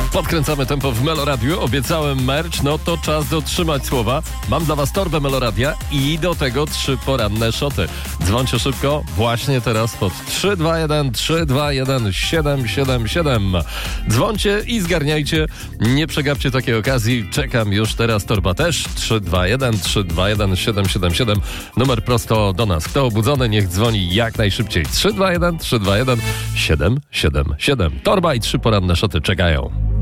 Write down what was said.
Podkręcamy tempo w Meloradiu. Obiecałem merch, no to czas dotrzymać słowa. Mam dla was torbę Meloradia i do tego 3 poranne szoty. Dzwońcie szybko, właśnie teraz pod 321 321 777. Dzwońcie i zgarniajcie. Nie przegapcie takiej okazji. Czekam już teraz, torba też. 321 321 777. Numer prosto do nas. Kto obudzony, niech dzwoni jak najszybciej. 321 321 777. Torba i 3 poranne szoty czekają.